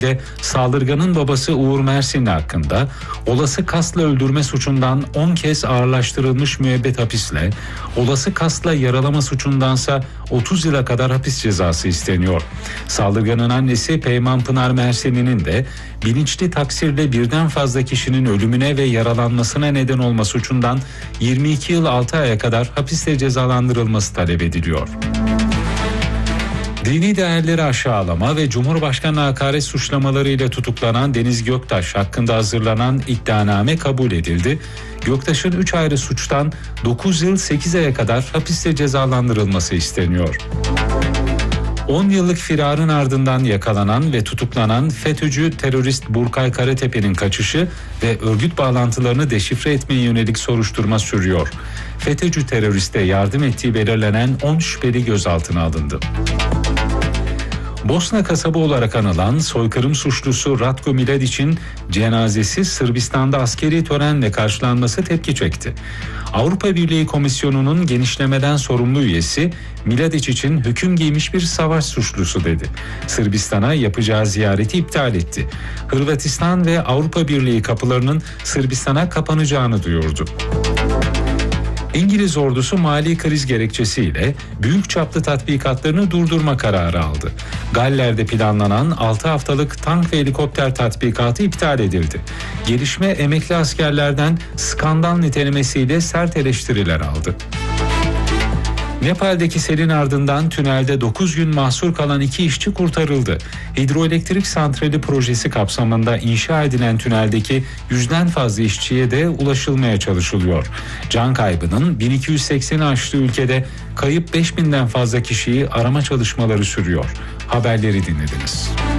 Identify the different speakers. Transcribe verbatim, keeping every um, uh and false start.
Speaker 1: de saldırganın babası Uğur Mersinli hakkında olası kasla öldürme suçundan on kez ağırlaştırılmış müebbet hapisle, olası kasla yaralama suçundansa otuz yıla kadar hapis cezası isteniyor. Saldırganın annesi Peyman Pınar Mersinli'nin de bilinçli taksirle birden fazla kişinin ölümüne ve yaralanmasına neden olma suçundan yirmi iki yıl altı aya kadar hapiste cezalandırılması talep ediliyor. Dini değerleri aşağılama ve Cumhurbaşkanı hakaret suçlamalarıyla tutuklanan Deniz Göktaş hakkında hazırlanan iddianame kabul edildi. Göktaş'ın üç ayrı suçtan dokuz yıl sekiz aya kadar hapiste cezalandırılması isteniyor. on yıllık firarın ardından yakalanan ve tutuklanan FETÖ'cü terörist Burkay Karatepe'nin kaçışı ve örgüt bağlantılarını deşifre etmeye yönelik soruşturma sürüyor. FETÖ'cü teröriste yardım ettiği belirlenen on şüpheli gözaltına alındı. Bosna kasabı olarak anılan soykırım suçlusu Ratko Mladić'in cenazesi Sırbistan'da askeri törenle karşılanması tepki çekti. Avrupa Birliği Komisyonu'nun genişlemeden sorumlu üyesi Mladić için hüküm giymiş bir savaş suçlusu dedi. Sırbistan'a yapacağı ziyareti iptal etti. Hırvatistan ve Avrupa Birliği kapılarının Sırbistan'a kapanacağını duyurdu. İngiliz ordusu mali kriz gerekçesiyle büyük çaplı tatbikatlarını durdurma kararı aldı. Galler'de planlanan altı haftalık tank ve helikopter tatbikatı iptal edildi. Gelişme emekli askerlerden skandal nitelemesiyle sert eleştiriler aldı. Nepal'deki selin ardından tünelde dokuz gün mahsur kalan iki işçi kurtarıldı. Hidroelektrik santrali projesi kapsamında inşa edilen tüneldeki yüzden fazla işçiye de ulaşılmaya çalışılıyor. Can kaybının bin iki yüz sekseni aştığı ülkede kayıp beş binden fazla kişiyi arama çalışmaları sürüyor. Haberleri dinlediniz.